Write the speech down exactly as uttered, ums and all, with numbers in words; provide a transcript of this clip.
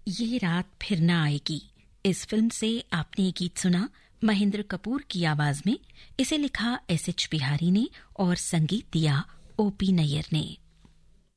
ये रात फिर न आएगी। इस फिल्म से आपने ये गीत सुना महेंद्र कपूर की आवाज में। इसे लिखा एस एच बिहारी ने और संगीत दिया ओ पी नैयर ने।